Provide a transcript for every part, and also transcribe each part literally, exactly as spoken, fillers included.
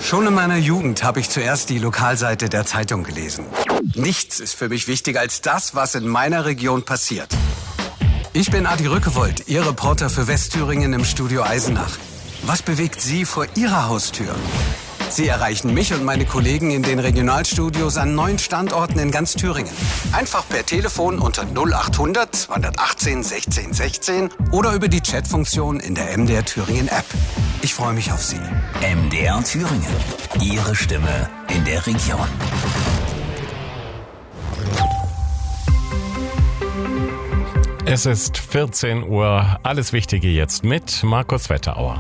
Schon in meiner Jugend habe ich zuerst die Lokalseite der Zeitung gelesen. Nichts ist für mich wichtiger als das, was in meiner Region passiert. Ich bin Adi Rückewold, Ihr Reporter für Westthüringen im Studio Eisenach. Was bewegt Sie vor Ihrer Haustür? Sie erreichen mich und meine Kollegen in den Regionalstudios an neun Standorten in ganz Thüringen. Einfach per Telefon unter null achthundert zweihundertachtzehn sechzehn sechzehn oder über die Chatfunktion in der M D R Thüringen App. Ich freue mich auf Sie. M D R Thüringen. Ihre Stimme in der Region. Es ist vierzehn Uhr. Alles Wichtige jetzt mit Markus Wetterauer.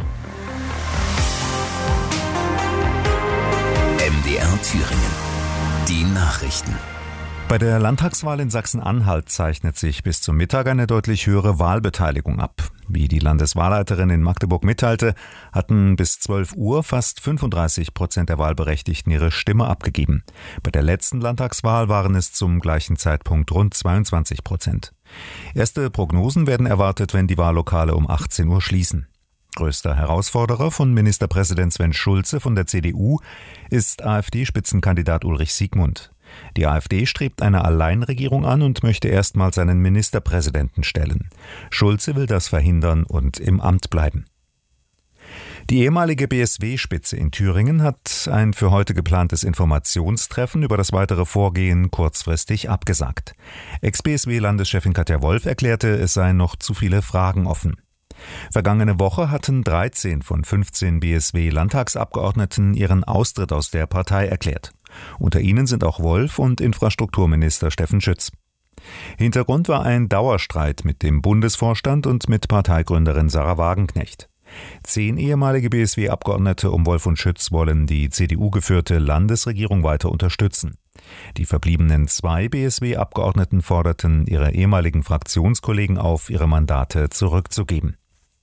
M D R Thüringen. Die Nachrichten. Bei der Landtagswahl in Sachsen-Anhalt zeichnet sich bis zum Mittag eine deutlich höhere Wahlbeteiligung ab. Wie die Landeswahlleiterin in Magdeburg mitteilte, hatten bis zwölf Uhr fast fünfunddreißig Prozent der Wahlberechtigten ihre Stimme abgegeben. Bei der letzten Landtagswahl waren es zum gleichen Zeitpunkt rund zweiundzwanzig Prozent. Erste Prognosen werden erwartet, wenn die Wahllokale um achtzehn Uhr schließen. Größter Herausforderer von Ministerpräsident Sven Schulze von der C D U ist AfD-Spitzenkandidat Ulrich Siegmund. Die AfD strebt eine Alleinregierung an und möchte erstmals einen Ministerpräsidenten stellen. Schulze will das verhindern und im Amt bleiben. Die ehemalige B S W-Spitze in Thüringen hat ein für heute geplantes Informationstreffen über das weitere Vorgehen kurzfristig abgesagt. Ex-B S W-Landeschefin Katja Wolf erklärte, es seien noch zu viele Fragen offen. Vergangene Woche hatten dreizehn von fünfzehn B S W-Landtagsabgeordneten ihren Austritt aus der Partei erklärt. Unter ihnen sind auch Wolf und Infrastrukturminister Steffen Schütz. Hintergrund war ein Dauerstreit mit dem Bundesvorstand und mit Parteigründerin Sarah Wagenknecht. Zehn ehemalige B S W-Abgeordnete um Wolf und Schütz wollen die C D U-geführte Landesregierung weiter unterstützen. Die verbliebenen zwei B S W-Abgeordneten forderten ihre ehemaligen Fraktionskollegen auf, ihre Mandate zurückzugeben.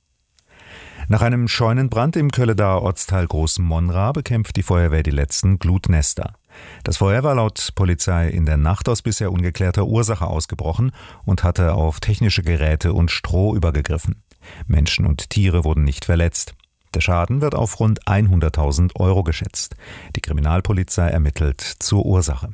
Nach einem Scheunenbrand im Kölledaer Ortsteil Großmonra bekämpft die Feuerwehr die letzten Glutnester. Das Feuer war laut Polizei in der Nacht aus bisher ungeklärter Ursache ausgebrochen und hatte auf technische Geräte und Stroh übergegriffen. Menschen und Tiere wurden nicht verletzt. Der Schaden wird auf rund hunderttausend Euro geschätzt. Die Kriminalpolizei ermittelt zur Ursache.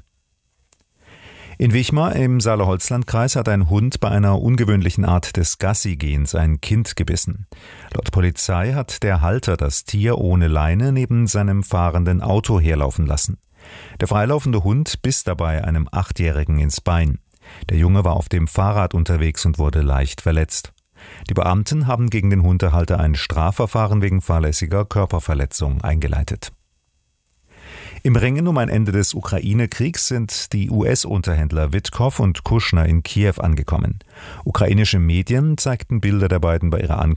In Wichmar im Saale-Holzland-Kreis hat ein Hund bei einer ungewöhnlichen Art des Gassi-Gehens ein Kind gebissen. Laut Polizei hat der Halter das Tier ohne Leine neben seinem fahrenden Auto herlaufen lassen. Der freilaufende Hund biss dabei einem Achtjährigen ins Bein. Der Junge war auf dem Fahrrad unterwegs und wurde leicht verletzt. Die Beamten haben gegen den Hundehalter ein Strafverfahren wegen fahrlässiger Körperverletzung eingeleitet. Im Ringen um ein Ende des Ukraine-Kriegs sind die U S-Unterhändler Witkow und Kushner in Kiew angekommen. Ukrainische Medien zeigten Bilder der beiden bei ihrer Ankunft